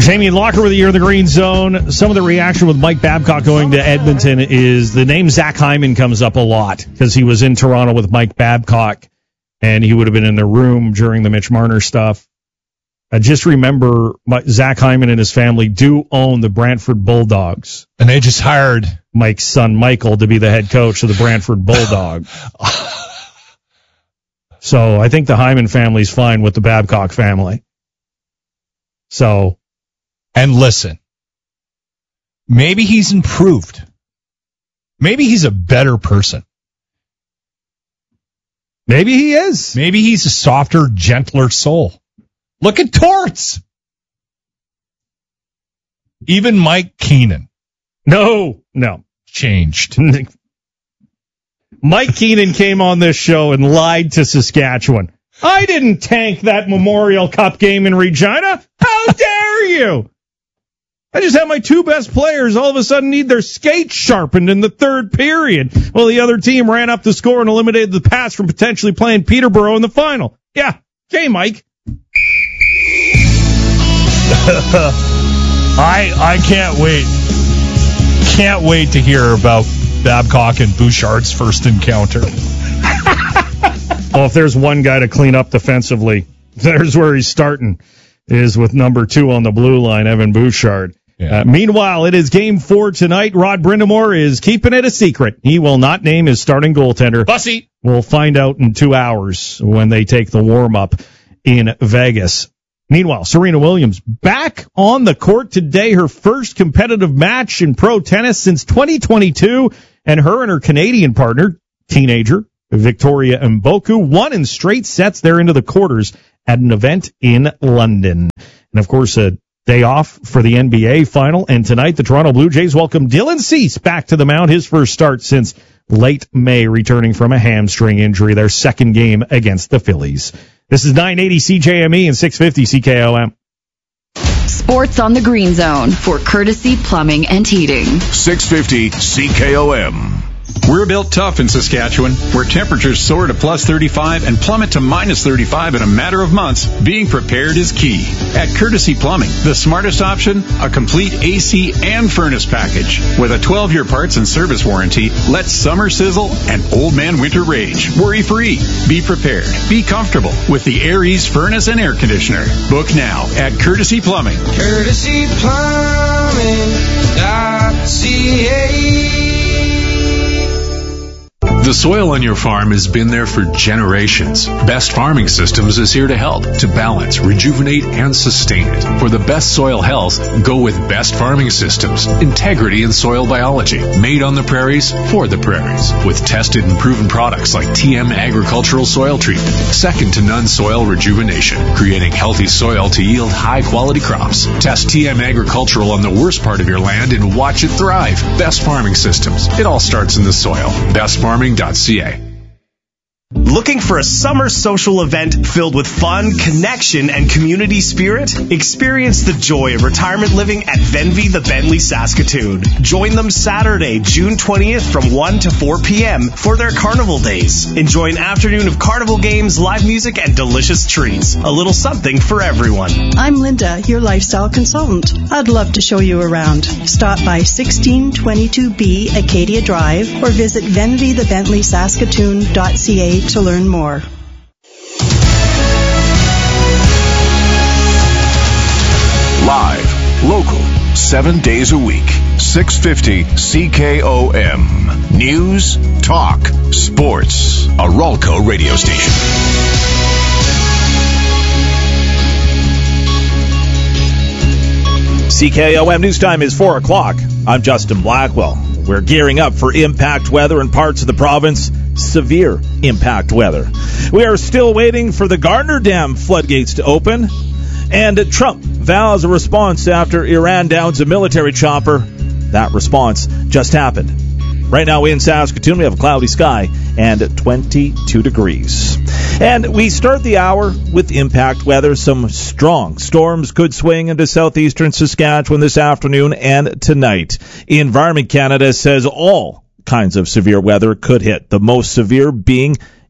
Jamie Locker with the Year in the Green Zone. Some of the reaction with Mike Babcock going to Edmonton is the name Zach Hyman comes up a lot because he was in Toronto with Mike Babcock, and he would have been in the room during the Mitch Marner stuff. I just remember Zach Hyman and his family do own the Brantford Bulldogs. And they just hired Mike's son, Michael, to be the head coach of the Brantford Bulldogs. So I think the Hyman family's fine with the Babcock family. So... And listen, maybe he's improved. Maybe he's a better person. Maybe he is. Maybe he's a softer, gentler soul. Look at Torts. Even Mike Keenan. No. Changed. Mike Keenan came on this show and lied to Saskatchewan. I didn't tank that Memorial Cup game in Regina. How dare you? I just had my two best players all of a sudden need their skates sharpened in the third period. Well, the other team ran up the score and eliminated the Pats from potentially playing Peterborough in the final. Yeah. Okay, Mike. I can't wait. Can't wait to hear about Babcock and Bouchard's first encounter. Well, if there's one guy to clean up defensively, there's where he's starting, is with number 2 on the blue line, Evan Bouchard. Yeah. Meanwhile, it is Game 4 tonight. Rod Brindamore is keeping it a secret. He will not name his starting goaltender. Bussy. We'll find out in 2 hours when they take the warm-up in Vegas. Meanwhile, Serena Williams back on the court today, her first competitive match in pro tennis since 2022, and her Canadian partner, teenager Victoria Mboku, won in straight sets there into the quarters at an event in London. And, of course, a day off for the NBA final. And tonight, the Toronto Blue Jays welcome Dylan Cease back to the mound, his first start since late May, returning from a hamstring injury, their second game against the Phillies. This is 980 CJME and 650 CKOM. Sports on the Green Zone for Courtesy Plumbing and Heating. 650 CKOM. We're built tough in Saskatchewan, where temperatures soar to plus 35 and plummet to minus 35 in a matter of months. Being prepared is key. At Courtesy Plumbing, the smartest option, a complete AC and furnace package. With a 12-year parts and service warranty, let summer sizzle and old man winter rage. Worry-free. Be prepared. Be comfortable with the Aries furnace and air conditioner. Book now at Courtesy Plumbing. CourtesyPlumbing.ca. The soil on your farm has been there for generations. Best Farming Systems is here to help, to balance, rejuvenate, and sustain it. For the best soil health, go with Best Farming Systems. Integrity in soil biology. Made on the prairies, for the prairies. With tested and proven products like TM Agricultural Soil Treatment. Second to none soil rejuvenation. Creating healthy soil to yield high-quality crops. Test TM Agricultural on the worst part of your land and watch it thrive. Best Farming Systems. It all starts in the soil. BestFarming.ca. Looking for a summer social event filled with fun, connection, and community spirit? Experience the joy of retirement living at Venvy the Bentley Saskatoon. Join them Saturday, June 20th from 1 to 4 p.m. for their carnival days. Enjoy an afternoon of carnival games, live music, and delicious treats. A little something for everyone. I'm Linda, your lifestyle consultant. I'd love to show you around. Stop by 1622B Acadia Drive or visit venvythebentleysaskatoon.ca to learn more. Live, local, 7 days a week. 650 CKOM. News, talk, sports. A Ralco radio station. CKOM News Time is 4 o'clock. I'm Justin Blackwell. We're gearing up for impact weather in parts of the province. Severe impact weather. We are still waiting for the Gardner Dam floodgates to open. And Trump vows a response after Iran downs a military chopper. That response just happened. Right now in Saskatoon, we have a cloudy sky and 22 degrees. And we start the hour with impact weather. Some strong storms could swing into southeastern Saskatchewan this afternoon and tonight. Environment Canada says all kinds of severe weather could hit, the most severe being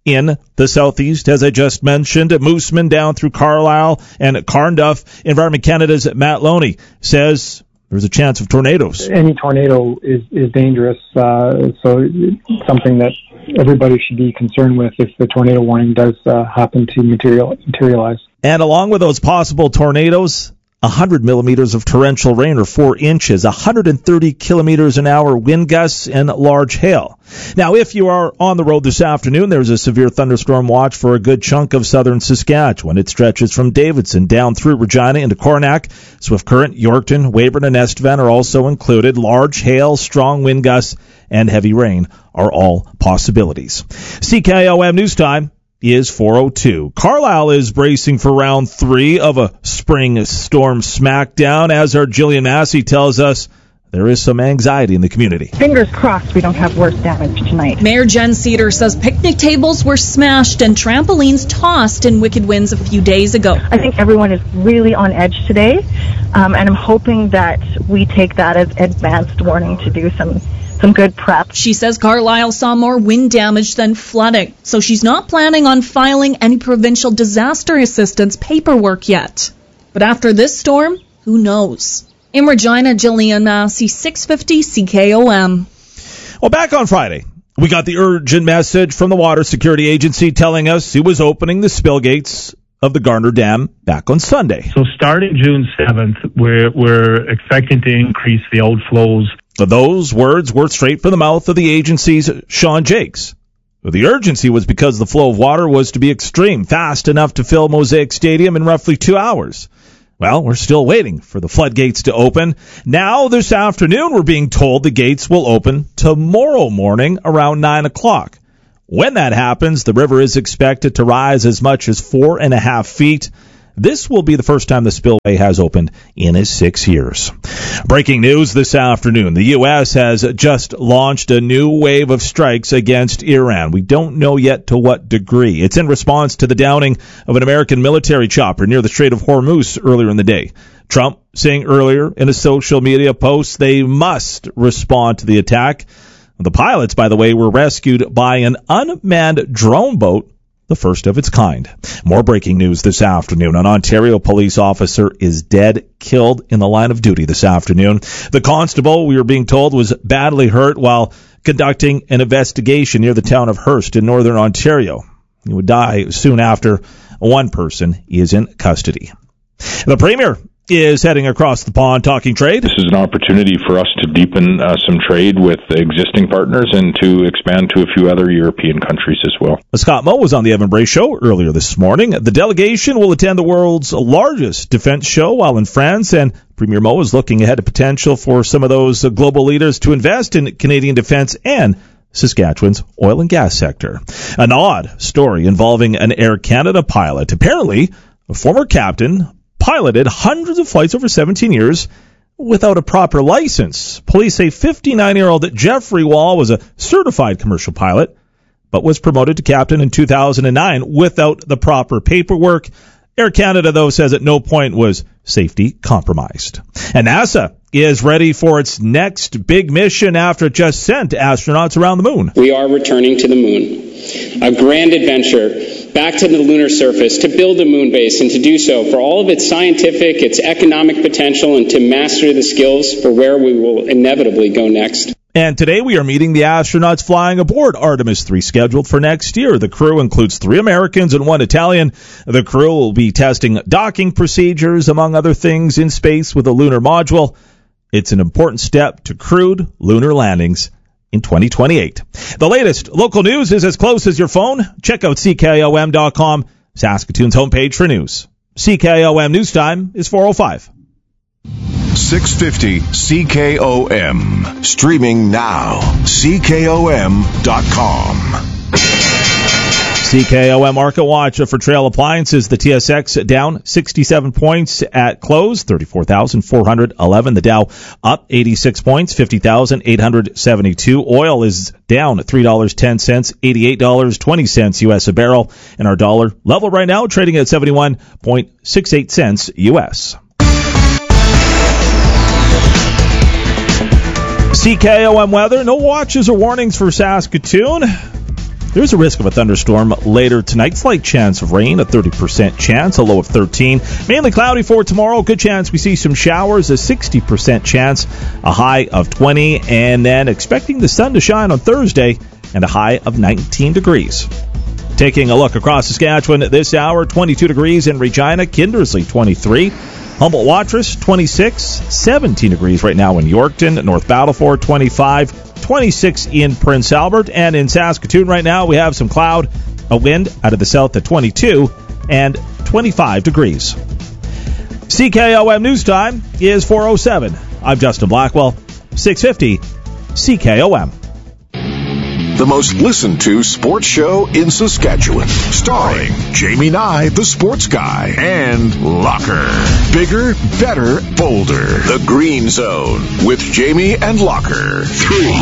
in the southeast, as I just mentioned. Mooseman down through Carlisle and Carnduff. Environment Canada's Matt Loney says there's a chance of tornadoes. Any tornado is dangerous, so it's something that everybody should be concerned with if the tornado warning does happen to materialize. And along with those possible tornadoes, 100 millimeters of torrential rain, or 4 inches, 130 kilometers an hour wind gusts, and large hail. Now, if you are on the road this afternoon, there's a severe thunderstorm watch for a good chunk of southern Saskatchewan. It stretches from Davidson down through Regina into Coronach. Swift Current, Yorkton, Weyburn, and Estevan are also included. Large hail, strong wind gusts, and heavy rain are all possibilities. CKOM News Time is 4:02. Carlisle is bracing for round 3 of a spring storm smackdown. As our Jillian Massey tells us, there is some anxiety in the community. Fingers crossed we don't have worse damage tonight. Mayor Jen Cedar says picnic tables were smashed and trampolines tossed in wicked winds a few days ago. I think everyone is really on edge today, and I'm hoping that we take that as advanced warning to do some good prep. She says Carlisle saw more wind damage than flooding, so she's not planning on filing any provincial disaster assistance paperwork yet. But after this storm, who knows? In Regina, Jillian Massey, 650 CKOM. Well, back on Friday, we got the urgent message from the Water Security Agency telling us it was opening the spill gates of the Gardner Dam back on Sunday. So starting June 7th, we're expecting to increase the outflows. Those words were straight from the mouth of the agency's Sean Jakes. The urgency was because the flow of water was to be extreme, fast enough to fill Mosaic Stadium in roughly 2 hours. Well, we're still waiting for the floodgates to open. Now, this afternoon, we're being told the gates will open tomorrow morning around 9 o'clock. When that happens, the river is expected to rise as much as 4.5 feet. This will be the first time the spillway has opened in 6 years. Breaking news this afternoon. The U.S. has just launched a new wave of strikes against Iran. We don't know yet to what degree. It's in response to the downing of an American military chopper near the Strait of Hormuz earlier in the day. Trump saying earlier in a social media post they must respond to the attack. The pilots, by the way, were rescued by an unmanned drone boat, the first of its kind. More breaking news this afternoon. An Ontario police officer is dead, killed in the line of duty this afternoon. The constable, we were being told, was badly hurt while conducting an investigation near the town of Hearst in northern Ontario. He would die soon after. One person is in custody. The Premier is heading across the pond talking trade. This is an opportunity for us to deepen some trade with existing partners and to expand to a few other European countries as well. Scott Moe was on the Evan Bray Show earlier this morning. The delegation will attend the world's largest defense show while in France, and Premier Moe is looking ahead to potential for some of those global leaders to invest in Canadian defense and Saskatchewan's oil and gas sector. An odd story involving an Air Canada pilot. Apparently, a former captain piloted hundreds of flights over 17 years without a proper license. Police say 59-year-old Jeffrey Wall was a certified commercial pilot, but was promoted to captain in 2009 without the proper paperwork. Air Canada, though, says at no point was safety compromised. And NASA is ready for its next big mission after it just sent astronauts around the moon. We are returning to the moon, a grand adventure back to the lunar surface to build a moon base and to do so for all of its scientific, its economic potential, and to master the skills for where we will inevitably go next. And today we are meeting the astronauts flying aboard Artemis 3, scheduled for next year. The crew includes 3 Americans and 1 Italian. The crew will be testing docking procedures, among other things, in space with a lunar module. It's an important step to crewed lunar landings in 2028. The latest local news is as close as your phone. Check out CKOM.com, Saskatoon's homepage for news. CKOM News Time is 4:05. 650 CKOM. Streaming now. CKOM.com. CKOM Market Watch for Trail Appliances. The TSX down 67 points at close, 34,411. The Dow up 86 points, 50,872. Oil is down $3.10, $88.20 U.S. a barrel. And our dollar level right now trading at 71.68 cents U.S. CKOM weather. No watches or warnings for Saskatoon. There's a risk of a thunderstorm later tonight. Slight chance of rain, a 30% chance, a low of 13. Mainly cloudy for tomorrow. Good chance we see some showers, a 60% chance, a high of 20. And then expecting the sun to shine on Thursday and a high of 19 degrees. Taking a look across Saskatchewan this hour, 22 degrees in Regina, Kindersley 23, Humboldt-Watrous 26, 17 degrees right now in Yorkton, North Battleford 25, 26 in Prince Albert, and in Saskatoon right now we have some cloud, a wind out of the south at 22 and 25 degrees. CKOM News Time is 4:07. I'm Justin Blackwell, 650 CKOM. The most listened to sports show in Saskatchewan. Starring Jamie Nye, the sports guy, and Locker. Bigger, better, bolder. The Green Zone with Jamie and Locker. 3